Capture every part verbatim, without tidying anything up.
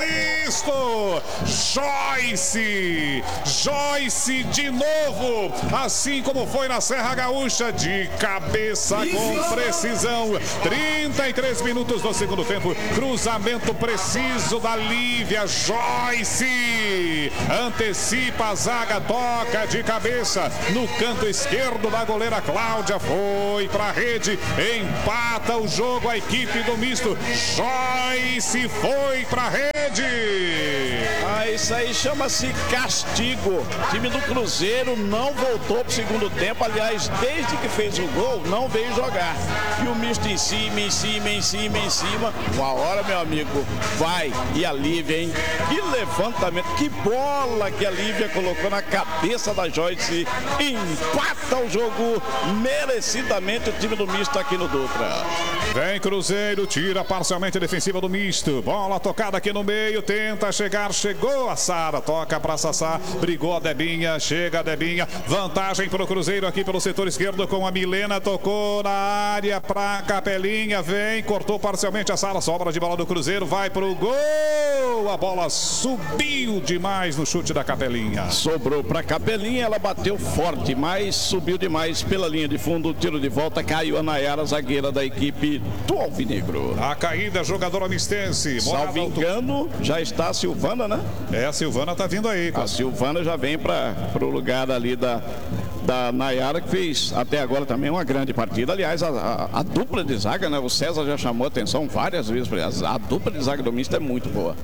misto. Joyce, Joyce de novo, assim como foi na Serra Gaúcha, de cabeça com precisão. trinta e três minutos do segundo tempo, cruzamento preciso da Lívia. Joyce antecipa a zaga, toca de cabeça no canto esquerdo da goleira Cláudia, foi para a rede, empata o jogo a equipe do misto. Joyce foi para a rede. Ah, isso aí chama-se castigo. O time do Cruzeiro não voltou para o segundo tempo. Aliás, desde que fez o gol, não veio jogar. E o misto em cima, em cima, em cima, em cima. Uma hora, meu amigo, vai. E a Lívia, hein? Que levantamento, que bola que a Lívia colocou na cabeça da Joyce. Empata o jogo merecidamente o time do misto aqui no Dutra. Vem Cruzeiro, tira parcialmente a defensiva do misto. Bola tocada aqui no meio, tenta chegar, chegou a Sara, toca para Sassá, brigou a Debinha, chega a Debinha, vantagem para o Cruzeiro aqui pelo setor esquerdo com a Milena, tocou na área para Capelinha, vem, cortou parcialmente a Sara, sobra de bola do Cruzeiro, vai para o gol, a bola subiu demais no chute da Capelinha. Sobrou para Capelinha, ela bateu forte, mas subiu demais pela linha de fundo, o tiro de volta, caiu a Nayara, zagueira da equipe do Alvinegro. A caída, jogadora mistense. Salvo engano, já está a Silvana, né? É, a Silvana tá vindo aí. A Silvana já vem para o lugar ali da, da Nayara, que fez até agora também uma grande partida. Aliás, a, a, a dupla de zaga, né? O César já chamou a atenção várias vezes. A dupla de zaga do misto é muito boa.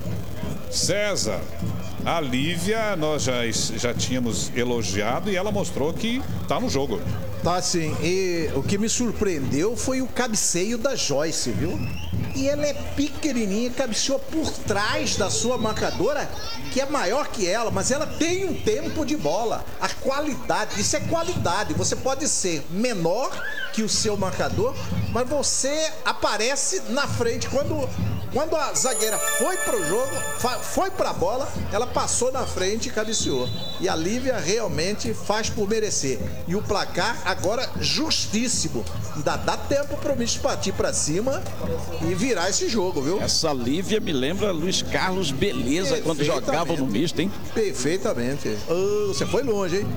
César, a Lívia nós já, já tínhamos elogiado e ela mostrou que tá no jogo. Tá sim, e o que me surpreendeu foi o cabeceio da Joyce, viu? E ela é pequenininha, cabeceou por trás da sua marcadora, que é maior que ela, mas ela tem um tempo de bola. A qualidade, isso é qualidade. Você pode ser menor que o seu marcador, mas você aparece na frente. Quando, quando a zagueira foi pro jogo, foi pra bola, ela passou na frente e cabeceou. E a Lívia realmente faz por merecer. E o placar agora justíssimo. Ainda dá tempo pro misto partir pra cima e virar esse jogo, viu? Essa Lívia me lembra Luiz Carlos Beleza quando jogava no misto, hein? Perfeitamente. Oh, você foi longe, hein?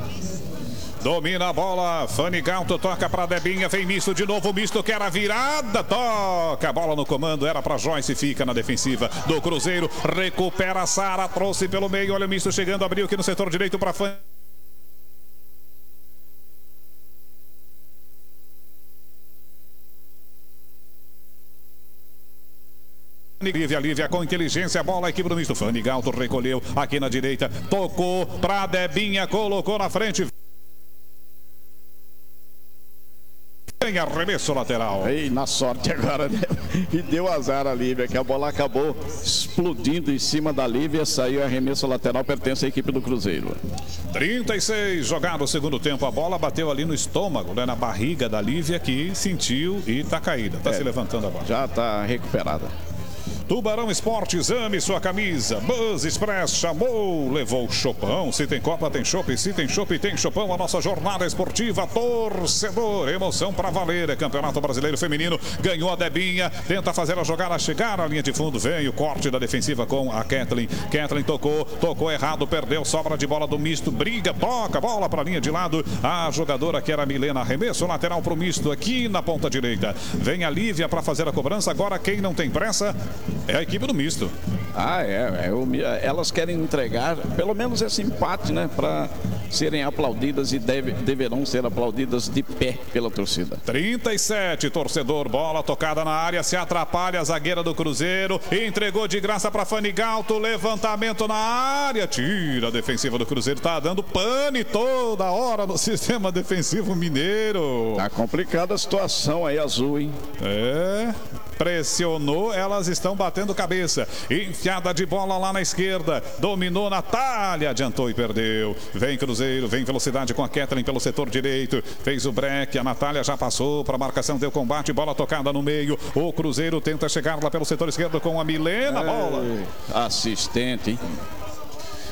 Domina a bola, Fanny Galto toca para Debinha, vem misto de novo, misto quer a virada, toca a bola no comando, era para Joyce, fica na defensiva do Cruzeiro, recupera a Sara, trouxe pelo meio, olha o misto chegando, abriu aqui no setor direito para Fanny. Lívia, Lívia com inteligência, a bola, a equipe do misto, Fanny Galto recolheu aqui na direita, tocou para Debinha, colocou na frente. Tem arremesso lateral. Ei, na sorte agora, né? E deu azar a Lívia, que a bola acabou explodindo em cima da Lívia, saiu arremesso lateral, pertence à equipe do Cruzeiro. trinta e seis jogado o segundo tempo, a bola bateu ali no estômago, né, na barriga da Lívia, que sentiu e tá caída, tá é, se levantando a bola. Já tá recuperada. Tubarão Esportes, ame sua camisa. Buzz Express chamou, levou chopão. Se tem Copa, tem chopp. Se tem chopp, tem chopão. A nossa jornada esportiva, torcedor, emoção pra valer. É Campeonato Brasileiro Feminino. Ganhou a Debinha, tenta fazer a jogada, chegar à linha de fundo. Vem o corte da defensiva com a Kathleen. Kathleen tocou, tocou errado, perdeu, sobra de bola do misto. Briga, toca, bola pra linha de lado. A jogadora que era a Milena, arremesso lateral pro misto aqui na ponta direita. Vem a Lívia pra fazer a cobrança. Agora quem não tem pressa é a equipe do misto. Ah, é, é. Elas querem entregar pelo menos esse empate, né? Para serem aplaudidas e deve, deverão ser aplaudidas de pé pela torcida. trinta e sete, torcedor, bola tocada na área, se atrapalha a zagueira do Cruzeiro, entregou de graça para Fanny Galto, levantamento na área, tira a defensiva do Cruzeiro, tá dando pane toda hora no sistema defensivo mineiro. Tá complicada a situação aí, azul, hein? É, pressionou, elas estão batendo cabeça, enfiada de bola lá na esquerda, dominou Natália, adiantou e perdeu, vem Cruzeiro, vem velocidade com a Kathleen pelo setor direito, fez o break, a Natália já passou para a marcação, deu combate, bola tocada no meio, o Cruzeiro tenta chegar lá pelo setor esquerdo com a Milena, Ei, bola. Assistente, hein?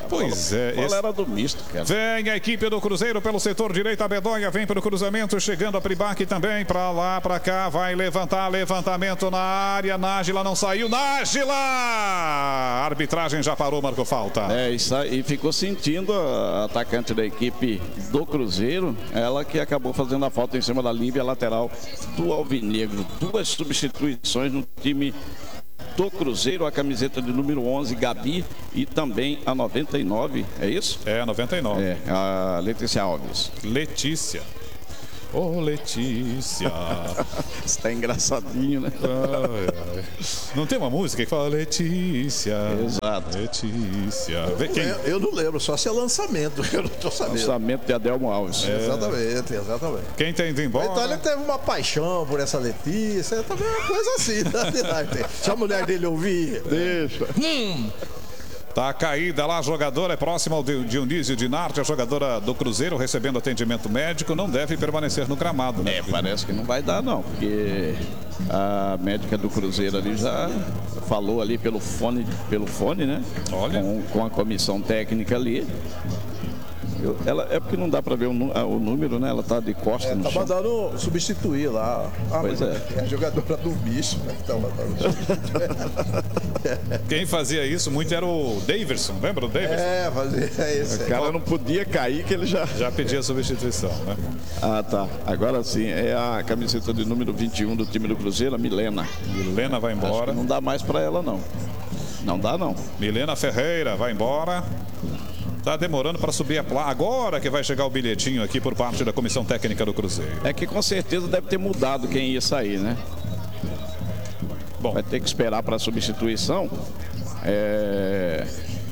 Pois é. Qual esse... era do misto, cara? Vem a equipe do Cruzeiro pelo setor direito, a Bedonha vem para o cruzamento, chegando a Pribac também, para lá, para cá, vai levantar, levantamento na área, Nájila não saiu, Nájila! A arbitragem já parou, marcou falta. É, isso aí, e ficou sentindo a atacante da equipe do Cruzeiro, ela que acabou fazendo a falta em cima da Lívia, lateral do Alvinegro. Duas substituições no time do Cruzeiro, a camiseta de número onze, Gabi, e também a noventa e nove, é isso? É, noventa e nove. É, a Letícia Alves. Letícia. Ô, oh, Letícia. Está engraçadinho, né? Ai, ai. Não tem uma música que fala Letícia? Exato. Letícia. Vê quem... eu, eu não lembro, só se é lançamento, eu não tô sabendo. Lançamento de Adelmo Alves. É. Exatamente, exatamente. Quem tem ido embora? Então ele teve uma paixão por essa Letícia, também uma coisa assim. Né? Se a mulher dele ouvir, deixa. Hum. Tá caída lá, a jogadora é próxima ao Dionísio Dinarte, a jogadora do Cruzeiro recebendo atendimento médico, não deve permanecer no gramado, né? É, parece que não vai dar não, porque a médica do Cruzeiro ali já falou ali pelo fone, pelo fone, né? Olha. Com, com a comissão técnica ali. Eu, ela, é porque não dá para ver o, o número, né? Ela tá de costas é, no tá chão. mandando substituir lá. Ah, pois é. É a jogadora do bicho, né? Que tá mandando Quem fazia isso muito era o Daverson, lembra o Daverson? É, fazia isso. O cara não podia cair que ele já... Já pedia substituição, né? Ah, tá. Agora sim, é a camiseta de número vinte e um do time do Cruzeiro, a Milena. Milena vai embora. Não dá mais para ela, não. Não dá, não. Milena Ferreira vai embora. Tá demorando para subir a placa. Agora que vai chegar o bilhetinho aqui por parte da comissão técnica do Cruzeiro. É que com certeza deve ter mudado quem ia sair, né? Bom, vai ter que esperar para a substituição. É...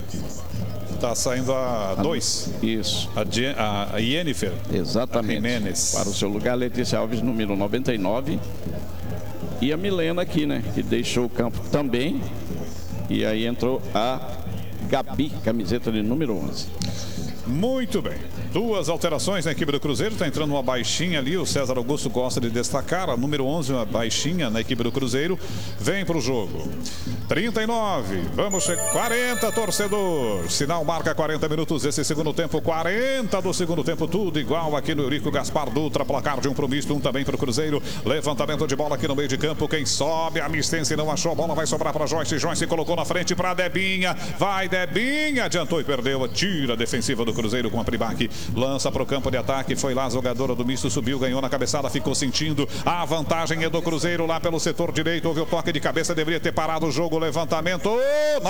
Tá saindo a dois. Isso. A, Je... a Yennefer. Exatamente. A Jimenez. Para o seu lugar, Letícia Alves, número noventa e nove. E a Milena aqui, né? Que deixou o campo também. E aí entrou a Gabi, camiseta de número onze. Muito bem. Duas alterações na equipe do Cruzeiro. Está entrando uma baixinha ali. O César Augusto gosta de destacar. A número onze, uma baixinha na equipe do Cruzeiro. Vem para o jogo. trinta e nove. Vamos chegar. quarenta, torcedor. Sinal marca quarenta minutos desse segundo tempo. quarenta do segundo tempo. Tudo igual aqui no Eurico Gaspar Dutra. Placar de um pro misto, um também para o Cruzeiro. Levantamento de bola aqui no meio de campo. Quem sobe, a Mistense não achou. A bola vai sobrar para Joyce. Joyce colocou na frente para Debinha. Vai, Debinha. Adiantou e perdeu. Tira a defensiva do Cruzeiro com a Pribac. Lança para o campo de ataque. Foi lá a jogadora do misto. Subiu, ganhou na cabeçada. Ficou sentindo. A vantagem é do Cruzeiro lá pelo setor direito. Houve o toque de cabeça. Deveria ter parado o jogo. Levantamento. Oh,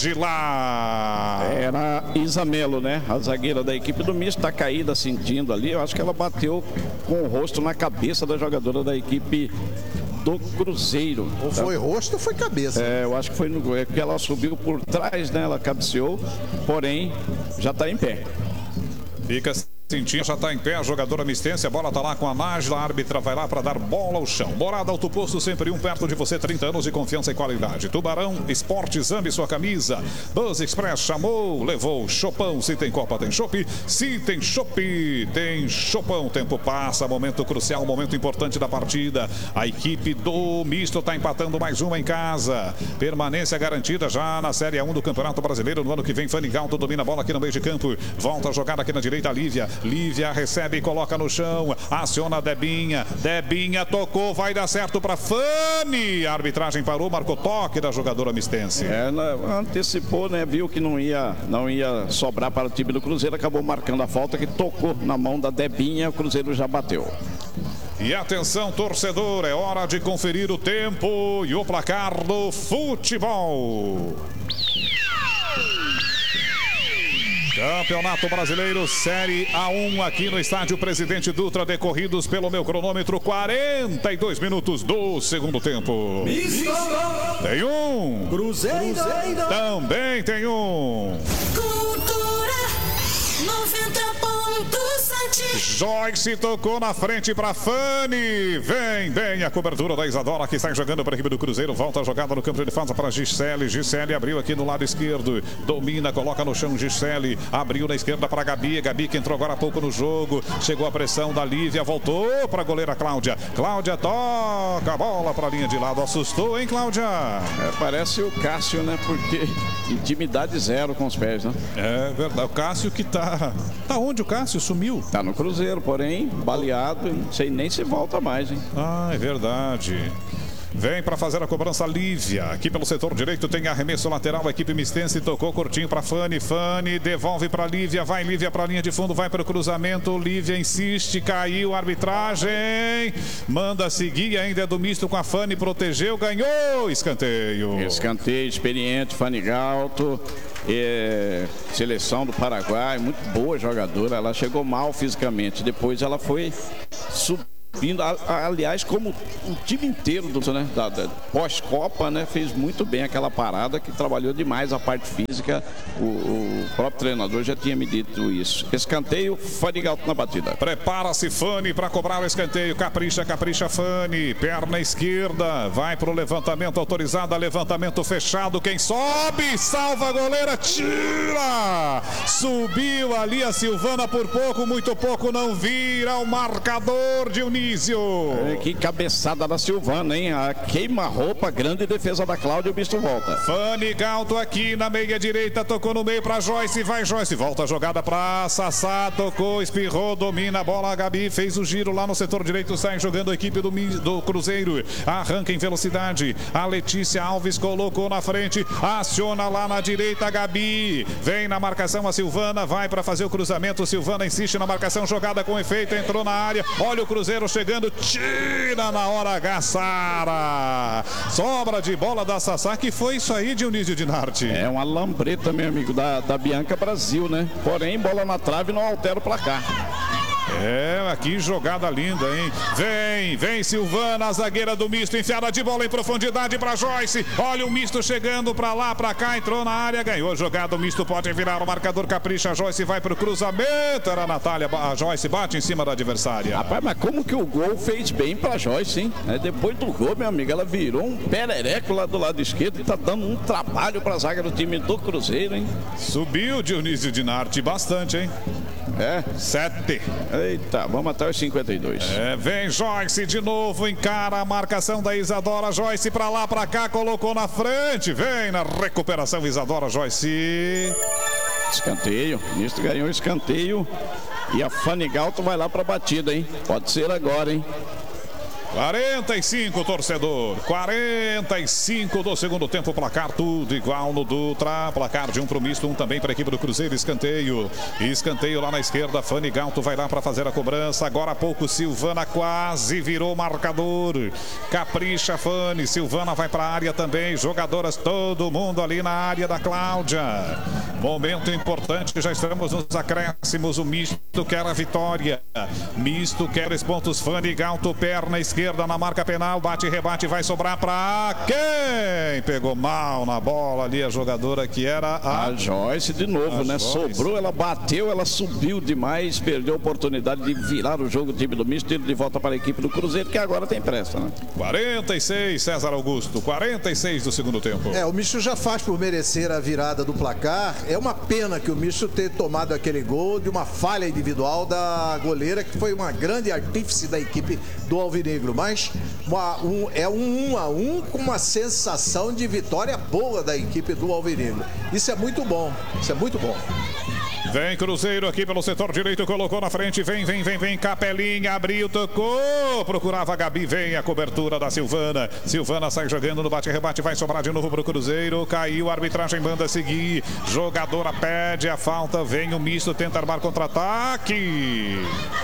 Nájila. Era Isamelo, né? A zagueira da equipe do misto. Está caída, sentindo ali. Eu acho que ela bateu com o rosto na cabeça da jogadora da equipe do Cruzeiro. Ou foi rosto ou foi cabeça. É, eu acho que foi no... É porque ela subiu por trás, né? Ela cabeceou. Porém, já está em pé. Fica sentindo, já está em pé a jogadora mistense, a bola está lá com a Nájila, a árbitra vai lá para dar bola ao chão. Morada Alto Posto, sempre um perto de você, trinta anos de confiança e qualidade. Tubarão Esportes, ame sua camisa. Buzz Express chamou, levou Chopão. Se tem Copa, tem Chopp. Se tem Chopp, tem Chopão. Tempo passa, momento crucial, momento importante da partida. A equipe do misto está empatando mais uma em casa. Permanência garantida já na Série A um do Campeonato Brasileiro. No ano que vem, Fanigalto domina a bola aqui no meio de campo. Volta a jogar aqui na direita, Lívia. Lívia recebe e coloca no chão. Aciona a Debinha. Debinha tocou, vai dar certo para Fanny. A arbitragem parou, marcou toque da jogadora mistense. É, antecipou, né? Viu que não ia, não ia sobrar para o time do Cruzeiro. Acabou marcando a falta que tocou na mão da Debinha. O Cruzeiro já bateu. E atenção, torcedor, é hora de conferir o tempo e o placar do futebol. Campeonato Brasileiro, Série A um, aqui no estádio Presidente Dutra, decorridos pelo meu cronômetro, quarenta e dois minutos do segundo tempo. Misto. Tem um. Cruzeiro. Também tem um. Cultura noventa ponto cinco. Joyce tocou na frente para Fanny. Vem, bem a cobertura da Isadora, que sai jogando para a equipe do Cruzeiro. Volta a jogada no campo de defesa para Gisele. Gisele abriu aqui no lado esquerdo. Domina, coloca no chão Gisele. Abriu na esquerda para Gabi. Gabi que entrou agora há pouco no jogo. Chegou a pressão da Lívia. Voltou para a goleira Cláudia. Cláudia toca a bola para a linha de lado. Assustou, hein, Cláudia? É, parece o Cássio, né? Porque intimidade zero com os pés, né? É verdade. O Cássio que tá... Tá onde o Cássio? Sumiu? Tá no Cruzeiro, porém, baleado. Não sei nem se volta mais, hein? Ah, é verdade. Vem para fazer a cobrança Lívia. Aqui pelo setor direito tem arremesso lateral. A equipe mistense tocou curtinho para Fanny. Fanny devolve para Lívia. Vai Lívia para a linha de fundo. Vai para o cruzamento. Lívia insiste. Caiu a arbitragem. Manda seguir. Ainda é do misto com a Fanny. Protegeu. Ganhou. Escanteio. Escanteio experiente. Fanny Galto. É, seleção do Paraguai. Muito boa jogadora. Ela chegou mal fisicamente. Depois ela foi subindo. Aliás, como o time inteiro do né, da, da pós-Copa, né, fez muito bem aquela parada, que trabalhou demais a parte física. O, o próprio treinador já tinha me dito isso. Escanteio, Fanny Galto na batida. Prepara-se Fanny para cobrar o escanteio. Capricha, capricha Fanny. Perna esquerda. Vai para o levantamento autorizado. Levantamento fechado. Quem sobe? Salva a goleira. Tira! Subiu ali a Silvana por pouco, muito pouco. Não vira o marcador de Unísio. É, que cabeçada da Silvana, hein? A queima-roupa, grande defesa da Cláudia, o misto volta. Fanny Galto aqui na meia direita, tocou no meio para Joyce, vai Joyce, volta a jogada para Sassá, tocou, espirrou, domina a bola, a Gabi fez o giro lá no setor direito, sai jogando a equipe do, do Cruzeiro, arranca em velocidade, a Letícia Alves colocou na frente, aciona lá na direita a Gabi, vem na marcação a Silvana, vai para fazer o cruzamento, Silvana insiste na marcação, jogada com efeito, entrou na área, olha o Cruzeiro chegando, tira na hora Gassara. Sobra de bola da Sassá, que foi isso aí, Dionísio Dinardi. É uma lambreta, meu amigo, da, da Bianca Brasil, né? Porém, bola na trave não altera o placar. É, aqui jogada linda, hein? Vem, vem Silvana, a zagueira do misto, enfiada de bola em profundidade para Joyce. Olha o misto chegando para lá, para cá, entrou na área, ganhou jogada. O misto pode virar o marcador, capricha. A Joyce vai para o cruzamento. Era a Natália, a Joyce bate em cima da adversária. Rapaz, mas como que o gol fez bem para Joyce, hein? É, depois do gol, meu amigo, ela virou um perereco lá do lado esquerdo e tá dando um trabalho para a zaga do time do Cruzeiro, hein? Subiu Dionísio Dinardi bastante, hein? É? Sete. Eita, vamos até os cinquenta e dois. É, vem Joyce de novo, encara a marcação da Isadora. Joyce pra lá, pra cá, colocou na frente. Vem na recuperação Isadora, Joyce. Escanteio, Misto ganhou escanteio. E a Fanny Galto vai lá pra batida, hein? Pode ser agora, hein? quarenta e cinco, torcedor. quarenta e cinco do segundo tempo. Placar tudo igual no Dutra. Placar de um pro misto, um também para a equipe do Cruzeiro. Escanteio. Escanteio lá na esquerda. Fanny Galto vai lá para fazer a cobrança. Agora há pouco, Silvana quase virou marcador. Capricha Fanny. Silvana vai para a área também. Jogadoras, todo mundo ali na área da Cláudia. Momento importante. Já estamos nos acréscimos. O misto quer a vitória. Misto quer os pontos. Fanny Galto, perna esquerda. Na marca penal, bate, rebate, vai sobrar para quem? Pegou mal na bola ali a jogadora que era a, a Joyce de novo, a né? Joyce. Sobrou, ela bateu, ela subiu demais, perdeu a oportunidade de virar o jogo, o time do misto, indo de volta para a equipe do Cruzeiro, que agora tem pressa, né? quarenta e seis, César Augusto, quarenta e seis do segundo tempo. É, o misto já faz por merecer a virada do placar. É uma pena que o misto tenha tomado aquele gol de uma falha individual da goleira, que foi uma grande artífice da equipe do Alvinegro. Mas uma, um, é um um a um com uma sensação de vitória boa da equipe do Alvinegro. Isso é muito bom, isso é muito bom. Vem Cruzeiro aqui pelo setor direito, colocou na frente, vem, vem, vem, vem, Capelinha, abriu, tocou, procurava a Gabi, vem a cobertura da Silvana, Silvana sai jogando no bate-rebate, vai sobrar de novo pro Cruzeiro, caiu, a arbitragem manda seguir, jogadora pede a falta, vem o misto, tenta armar contra-ataque.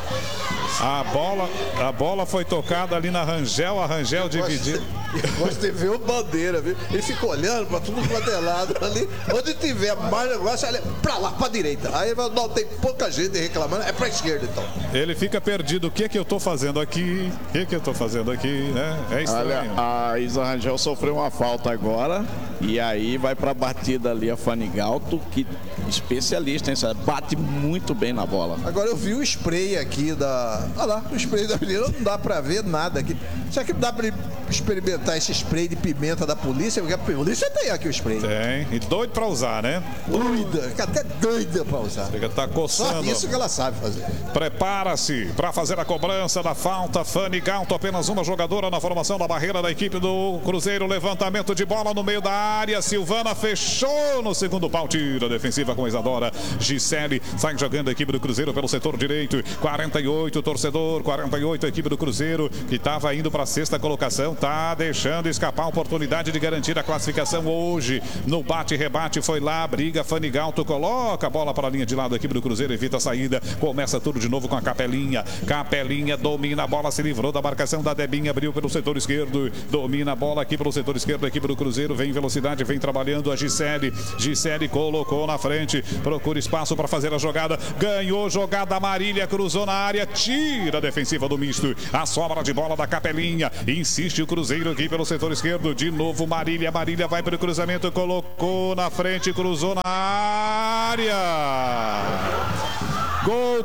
A bola, a bola foi tocada ali na Rangel, a Rangel dividiu. Gosto de ver o Bandeira, viu? Ele fica olhando para tudo quanto é lado ali. Onde tiver mais negócio, ele é pra lá, pra direita. Aí ele vai, não, tem pouca gente reclamando, é pra esquerda então. Ele fica perdido. O que é que eu tô fazendo aqui? O que é que eu tô fazendo aqui, né? É estranho. Olha, a Isa Rangel sofreu uma falta agora, E aí vai para a batida ali a Fanigalto, que especialista, hein? Bate muito bem na bola. Agora eu vi o spray aqui da... Olha lá, o spray da menina, não dá pra ver nada aqui. Será que dá pra experimentar esse spray de pimenta da polícia? Porque a polícia tem aqui o spray. Tem, e doido pra usar, né? Doida, fica até doida pra usar. Fica tá coçando. Só isso que ela sabe fazer. Prepara-se para fazer a cobrança da falta. Fanigalto, apenas uma jogadora na formação da barreira da equipe do Cruzeiro. Levantamento de bola no meio da área. Silvana fechou no segundo pau. Tira defensiva com Isadora. Gisele sai jogando a equipe do Cruzeiro pelo setor direito. quarenta e oito, torcedor. quarenta e oito, a equipe do Cruzeiro, que estava indo para a sexta colocação. Tá deixando escapar a oportunidade de garantir a classificação hoje. No bate-rebate foi lá. Briga. Fanigalto coloca a bola para a linha de lado. A equipe do Cruzeiro evita a saída. Começa tudo de novo com a Capelinha. Capelinha domina a bola. Se livrou da marcação da Debinha. Abriu pelo setor esquerdo. Domina a bola aqui pelo setor esquerdo. A equipe do Cruzeiro vem em velocidade. Vem trabalhando a Gisele. Gisele colocou na frente. Procura espaço para fazer a jogada. Ganhou jogada. Marília cruzou na área. Tira a defensiva do misto. A sobra de bola da Capelinha. Insiste o Cruzeiro aqui pelo setor esquerdo. De novo Marília. Marília vai para o cruzamento. Colocou na frente. Cruzou na área. Gol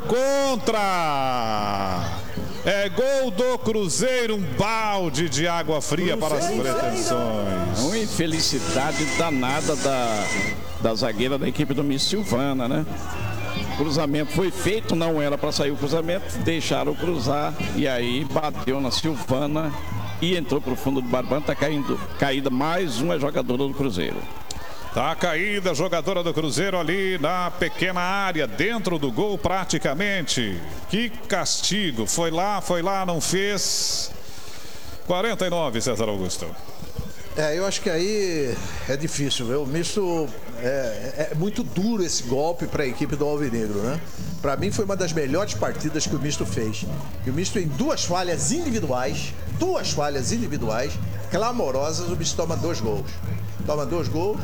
contra. É gol do Cruzeiro, um balde de água fria para as pretensões. Uma infelicidade danada da, da zagueira da equipe do Miss Silvana, né? O cruzamento foi feito, não era para sair o cruzamento, deixaram cruzar e aí bateu na Silvana e entrou para o fundo do barbante. Tá caindo, caída mais uma jogadora do Cruzeiro. Tá caída a jogadora do Cruzeiro ali na pequena área, dentro do gol praticamente. Que castigo. Foi lá, foi lá, não fez. quarenta e nove, César Augusto. É, eu acho que aí é difícil, viu? O misto é, é muito duro esse golpe para a equipe do Alvinegro, né? Para mim foi uma das melhores partidas que o misto fez. E o misto em duas falhas individuais, duas falhas individuais, clamorosas, o misto toma dois gols. Toma dois gols.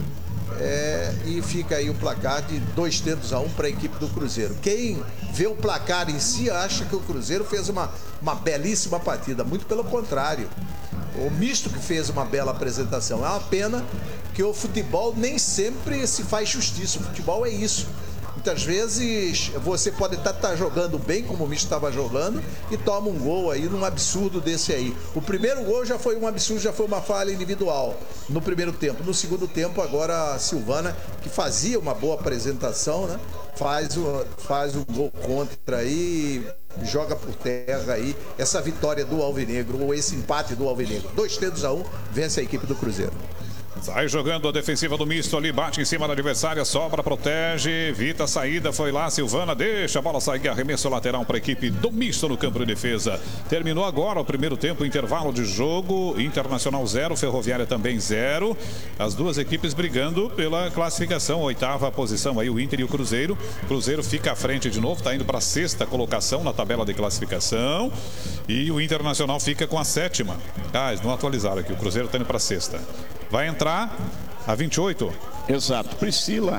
É, e fica aí o placar de dois tentos a um para a equipe do Cruzeiro. Quem vê o placar em si acha que o Cruzeiro fez uma, uma belíssima partida. Muito pelo contrário. O misto que fez uma bela apresentação. É uma pena que o futebol nem sempre se faz justiça. O futebol é isso. Muitas vezes você pode estar tá, tá jogando bem, como o misto estava jogando, e toma um gol aí num absurdo desse aí. O primeiro gol já foi um absurdo, já foi uma falha individual no primeiro tempo. No segundo tempo, agora a Silvana, que fazia uma boa apresentação, né? Faz o, faz o gol contra aí, joga por terra aí essa vitória do Alvinegro, ou esse empate do Alvinegro. Dois tentos a um, vence a equipe do Cruzeiro. Sai jogando a defensiva do misto ali, bate em cima da adversária, sobra, protege, evita a saída, foi lá, Silvana, deixa a bola sair, arremesso lateral para a equipe do misto no campo de defesa. Terminou agora o primeiro tempo, intervalo de jogo, Internacional zero, Ferroviária também zero. As duas equipes brigando pela classificação, oitava posição aí o Inter e o Cruzeiro. Cruzeiro fica à frente de novo, está indo para a sexta colocação na tabela de classificação. E o Internacional fica com a sétima. Ah, eles não atualizaram aqui, o Cruzeiro está indo para a sexta. Vai entrar a vinte e oito. Exato. Priscila,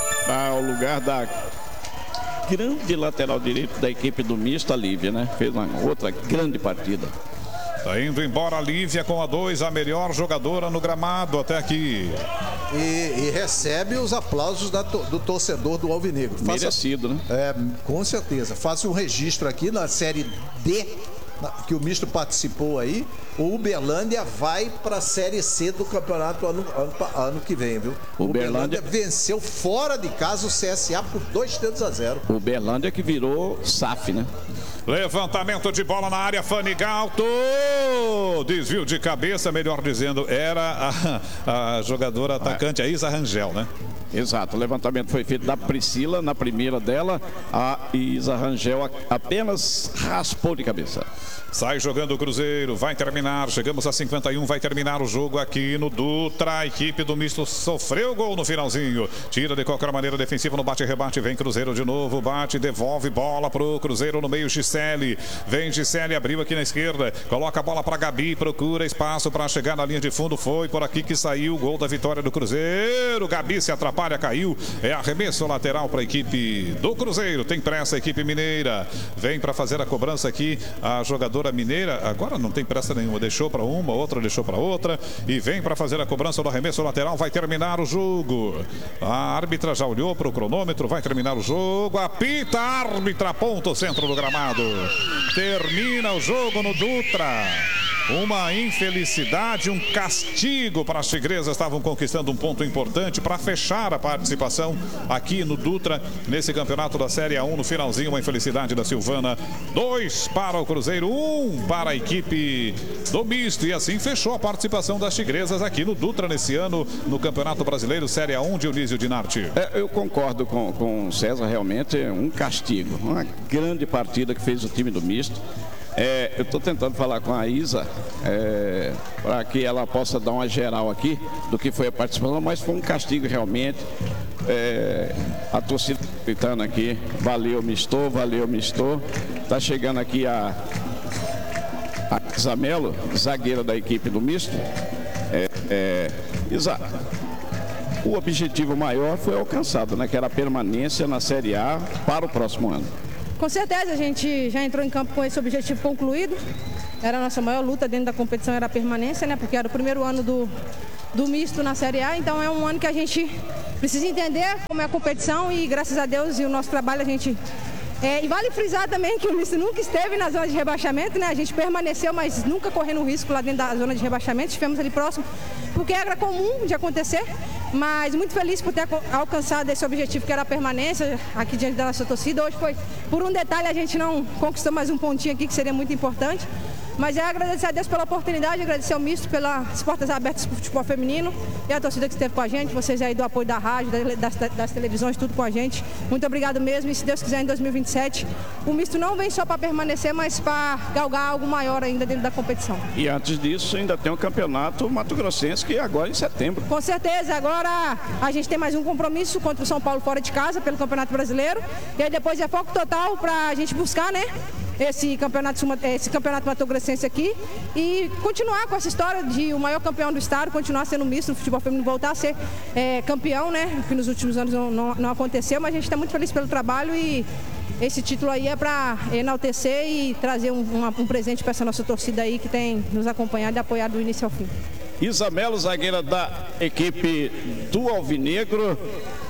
ao lugar da grande lateral direito da equipe do misto, a Lívia, né? Fez uma outra grande partida. Tá indo embora a Lívia com a dois, a melhor jogadora no gramado até aqui. E, e recebe os aplausos da, do torcedor do Alvinegro. Faça, merecido, né? É, com certeza. Faça um registro aqui na Série D, que o misto participou aí. O Uberlândia vai para a Série C do campeonato ano, ano, ano que vem, viu? O Uberlândia venceu fora de casa o C S A por dois tentos a zero. O Uberlândia que virou S A F, né? Levantamento de bola na área, Fanigalto. Desvio de cabeça, melhor dizendo, era a, a jogadora atacante, a Isa Rangel, né? Exato, o levantamento foi feito da Priscila, na primeira dela, a Isa Rangel apenas raspou de cabeça. Sai jogando o Cruzeiro, vai terminar, chegamos a cinquenta e um, vai terminar o jogo aqui no Dutra. A equipe do misto sofreu gol no finalzinho, tira de qualquer maneira defensiva no bate-rebate, vem Cruzeiro de novo, bate, devolve bola pro Cruzeiro no meio, Gisele, vem Gisele, abriu aqui na esquerda, coloca a bola para Gabi, procura espaço para chegar na linha de fundo, foi por aqui que saiu o gol da vitória do Cruzeiro. Gabi se atrapalha. palha caiu. É arremesso lateral para a equipe do Cruzeiro. Tem pressa a equipe mineira. Vem para fazer a cobrança aqui a jogadora mineira. Agora não tem pressa nenhuma. Deixou para uma, outra deixou para outra. E vem para fazer a cobrança do arremesso lateral. Vai terminar o jogo. A árbitra já olhou para o cronômetro. Vai terminar o jogo. Apita a árbitra. Ponto centro do gramado. Termina o jogo no Dutra. Uma infelicidade, um castigo para as tigresas. Estavam conquistando um ponto importante para fechar a participação aqui no Dutra, nesse campeonato da Série A um. No finalzinho, uma infelicidade da Silvana. Dois para o Cruzeiro, um para a equipe do misto. E assim fechou a participação das tigresas aqui no Dutra nesse ano, no Campeonato Brasileiro Série A um. Dionísio Dinarti. É, eu concordo com, com o César, realmente é um castigo. Uma grande partida que fez o time do misto. É, eu estou tentando falar com a Isa é, para que ela possa dar uma geral aqui do que foi a participação, mas foi um castigo realmente. É, a torcida gritando aqui, valeu, mistou, valeu, mistou. Está chegando aqui a, a Isa Melo, zagueira da equipe do misto. É, é, Isa, o objetivo maior foi alcançado, né, que era a permanência na Série A para o próximo ano. Com certeza, a gente já entrou em campo com esse objetivo concluído. Era a nossa maior luta dentro da competição, era a permanência, né? Porque era o primeiro ano do, do misto na Série A. Então é um ano que a gente precisa entender como é a competição e, graças a Deus, e o nosso trabalho a gente... É, e vale frisar também que o misto nunca esteve na zona de rebaixamento, né? A gente permaneceu, mas nunca correndo risco lá dentro da zona de rebaixamento. Estivemos ali próximo, porque era comum de acontecer. Mas muito feliz por ter alcançado esse objetivo que era a permanência aqui diante da nossa torcida. Hoje foi, por um detalhe, a gente não conquistou mais um pontinho aqui que seria muito importante. Mas é agradecer a Deus pela oportunidade, agradecer ao misto pelas portas abertas para o futebol feminino e a torcida que esteve com a gente, vocês aí do apoio da rádio, das, das televisões, tudo com a gente. Muito obrigado mesmo e se Deus quiser em dois mil e vinte e sete o misto não vem só para permanecer, mas para galgar algo maior ainda dentro da competição. E antes disso ainda tem o campeonato Mato Grossense que é agora em setembro. Com certeza, agora a gente tem mais um compromisso contra o São Paulo fora de casa pelo Campeonato Brasileiro e aí depois é foco total para a gente buscar, né? Esse campeonato, esse campeonato mato-grossense aqui e continuar com essa história de o maior campeão do estado, continuar sendo misto no futebol feminino, voltar a ser é, campeão, né? Que nos últimos anos não, não, não aconteceu, mas a gente está muito feliz pelo trabalho e esse título aí é para enaltecer e trazer um, uma, um presente para essa nossa torcida aí que tem nos acompanhado e apoiado do início ao fim. Isa Melo, zagueira da equipe do Alvinegro.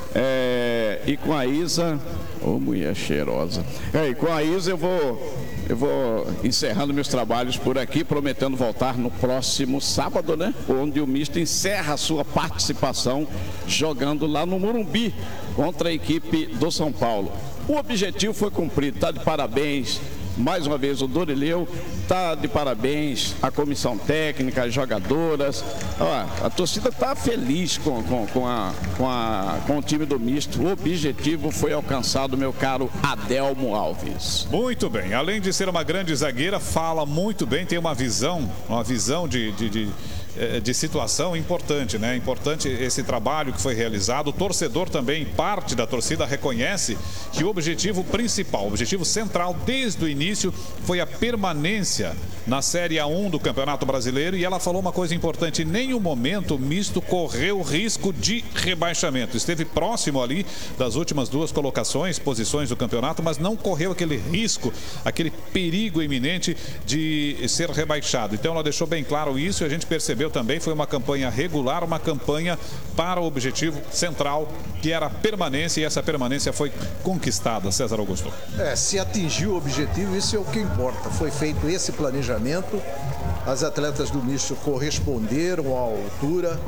É, e com a Isa, ô oh, mulher cheirosa. É, e com a Isa eu vou, eu vou encerrando meus trabalhos por aqui, prometendo voltar no próximo sábado, né? Onde o misto encerra a sua participação jogando lá no Morumbi contra a equipe do São Paulo. O objetivo foi cumprido, tá de parabéns. Mais uma vez o Dorileu, tá de parabéns a comissão técnica, as jogadoras. Ó, a torcida tá feliz com, com, com, a, com, a, com o time do misto. O objetivo foi alcançado, meu caro Adelmo Alves. Muito bem, além de ser uma grande zagueira, fala muito bem, tem uma visão, uma visão de... de, de... de situação importante, né? Importante esse trabalho que foi realizado. O torcedor também, parte da torcida, reconhece que o objetivo principal, o objetivo central desde o início foi a permanência na Série A um do Campeonato Brasileiro. E ela falou uma coisa importante: em nenhum momento o misto correu risco de rebaixamento. Esteve próximo ali das últimas duas colocações, posições do campeonato, mas não correu aquele risco, aquele perigo iminente de ser rebaixado. Então ela deixou bem claro isso e a gente percebeu também, foi uma campanha regular, uma campanha para o objetivo central, que era a permanência, e essa permanência foi conquistada. César Augusto. É, se atingiu o objetivo, isso é o que importa. Foi feito esse planejamento, as atletas do misto corresponderam à altura,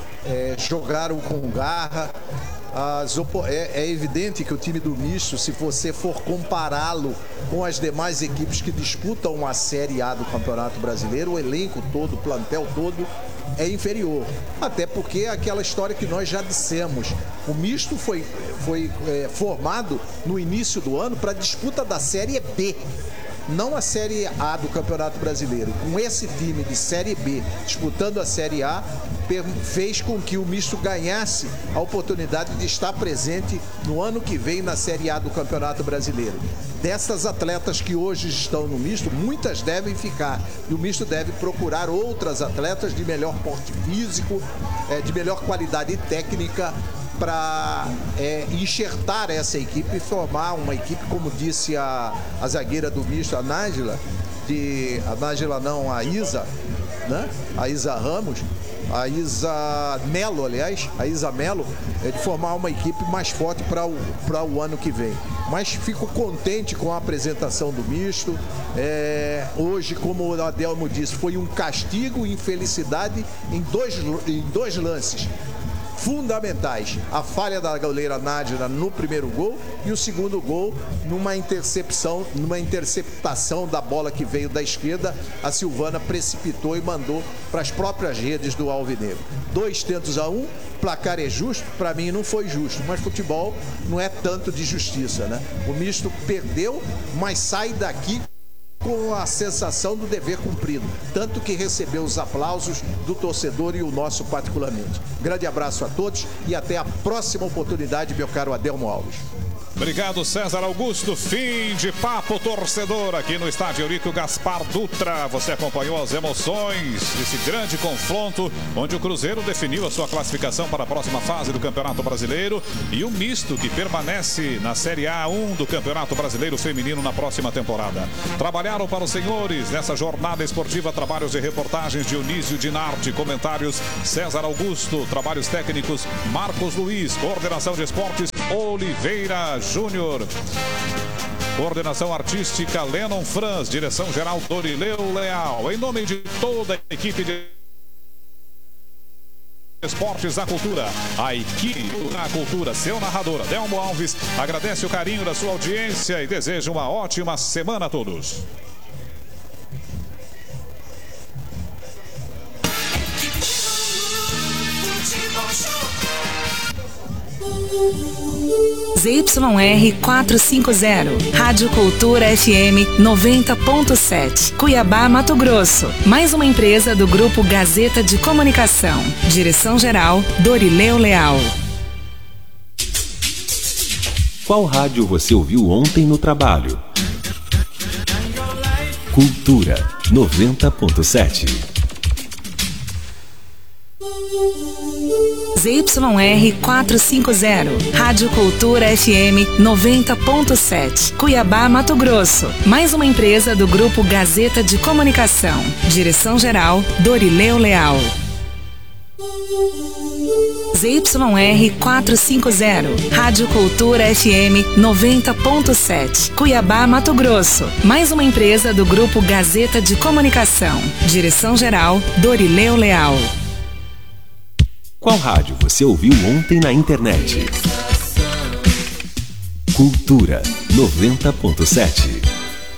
é, jogaram com garra. As, é, é evidente que o time do misto, se você for compará-lo com as demais equipes que disputam a Série A do Campeonato Brasileiro, o elenco todo, o plantel todo é inferior. Até porque é aquela história que nós já dissemos, o misto foi, foi é, formado no início do ano para a disputa da Série B, não a Série A do Campeonato Brasileiro. Com esse time de Série B disputando a Série A, fez com que o misto ganhasse a oportunidade de estar presente no ano que vem na Série A do Campeonato Brasileiro. Dessas atletas que hoje estão no misto, muitas devem ficar. E o misto deve procurar outras atletas de melhor porte físico, de melhor qualidade técnica, para é, enxertar essa equipe e formar uma equipe, como disse a, a zagueira do misto, a Nájila, de, a Nájila não, a Isa, né? A Isa Ramos, a Isa Melo, aliás, a Isa Melo, é de formar uma equipe mais forte para o, para o ano que vem. Mas fico contente com a apresentação do misto. É, hoje, como o Adelmo disse, foi um castigo e infelicidade em dois, em dois lances fundamentais. A falha da goleira Nádia no primeiro gol e o segundo gol numa intercepção, numa interceptação da bola que veio da esquerda. A Silvana precipitou e mandou para as próprias redes do Alvinegro. Dois tentos a um, placar é justo? Para mim não foi justo, mas futebol não é tanto de justiça, né? O misto perdeu, mas sai daqui com a sensação do dever cumprido, tanto que recebeu os aplausos do torcedor e o nosso particularmente. Grande abraço a todos e até a próxima oportunidade, meu caro Adelmo Alves. Obrigado, César Augusto. Fim de papo torcedor aqui no estádio Eurico Gaspar Dutra. Você acompanhou as emoções desse grande confronto, onde o Cruzeiro definiu a sua classificação para a próxima fase do Campeonato Brasileiro e o misto que permanece na Série A um do Campeonato Brasileiro Feminino na próxima temporada. Trabalharam para os senhores nessa jornada esportiva trabalhos de reportagens de Dionísio Dinarte, comentários César Augusto, trabalhos técnicos Marcos Luiz, coordenação de esportes Oliveira Júnior. Coordenação artística Lennon Franz, direção-geral Dorileu Leal. Em nome de toda a equipe de Esportes da Cultura, a equipe da Cultura, seu narrador Adelmo Alves, agradece o carinho da sua audiência e deseja uma ótima semana a todos. Z Y R quatrocentos e cinquenta, Rádio Cultura F M noventa ponto sete, Cuiabá, Mato Grosso. Mais uma empresa do Grupo Gazeta de Comunicação. Direção-geral Dorileu Leal. Qual rádio você ouviu ontem no trabalho? Cultura noventa ponto sete. Z Y R quatrocentos e cinquenta, Rádio Cultura F M noventa ponto sete, Cuiabá, Mato Grosso. Mais uma empresa do Grupo Gazeta de Comunicação. Direção-geral Dorileu Leal. Z Y R quatrocentos e cinquenta, Rádio Cultura F M noventa ponto sete, Cuiabá, Mato Grosso. Mais uma empresa do Grupo Gazeta de Comunicação. Direção-geral Dorileu Leal. Qual rádio você ouviu ontem na internet? Cultura noventa ponto sete.